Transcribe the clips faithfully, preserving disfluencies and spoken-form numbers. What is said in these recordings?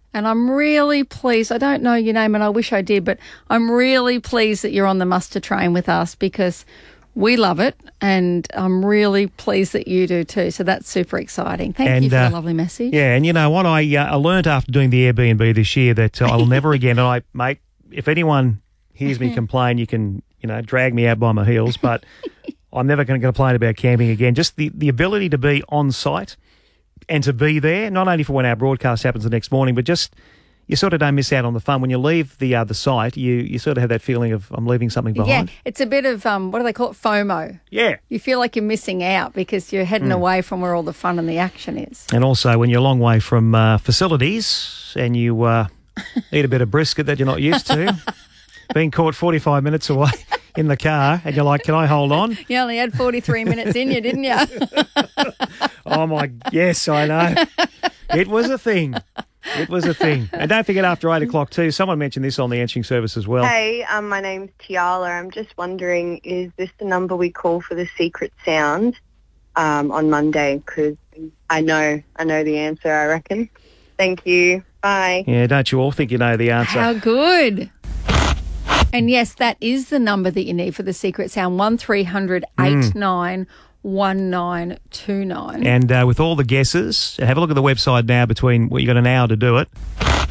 And I'm really pleased. I don't know your name and I wish I did, but I'm really pleased that you're on the muster train with us because we love it and I'm really pleased that you do too. So that's super exciting. Thank and, you for uh, the lovely message. Yeah, and you know what? I, uh, I learned after doing the Airbnb this year that uh, I will never again, and I, mate, if anyone hears me complain, you can, you know, drag me out by my heels, but I'm never going to complain about camping again. Just the, the ability to be on site and to be there, not only for when our broadcast happens the next morning, but just you sort of don't miss out on the fun. When you leave the uh, the site, you, you sort of have that feeling of I'm leaving something behind. Yeah, it's a bit of, um, what do they call it, FOMO. Yeah. You feel like you're missing out because you're heading mm. away from where all the fun and the action is. And also when you're a long way from uh, facilities and you uh, eat a bit of brisket that you're not used to, being caught forty-five minutes away in the car and you're like, can I hold on? You only had forty-three minutes in you, didn't you? Oh, my, yes, I know. It was a thing. It was a thing. And don't forget after eight o'clock too, someone mentioned this on the answering service as well. Hey, um, my name's Tiala. I'm just wondering, is this the number we call for the secret sound um, on Monday? Because I know, I know the answer, I reckon. Thank you. Bye. Yeah, don't you all think you know the answer? How good. And yes, that is the number that you need for the secret sound, one three hundred eight nine one nine two nine. And uh, with all the guesses, have a look at the website now between, well, you've got an hour to do it.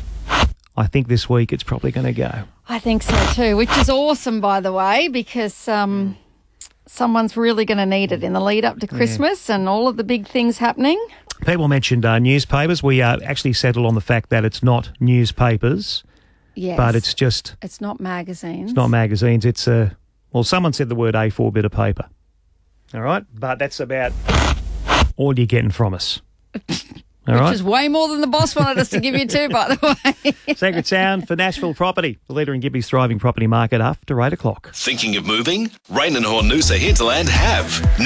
I think this week it's probably going to go. I think so too, which is awesome, by the way, because um, someone's really going to need it in the lead up to Christmas yeah. and all of the big things happening. People mentioned uh, newspapers. We uh, actually settled on the fact that it's not newspapers. Yes. But it's just... It's not magazines. It's not magazines. It's a... Well, someone said the word A four bit of paper. All right? But that's about all you're getting from us. All Which right? is way more than the boss wanted us to give you too, by the way. Secret Sound for Nashville Property, the leader in Gibby's thriving property market after eight o'clock. Thinking of moving? Rain and Hornusa Hinterland have.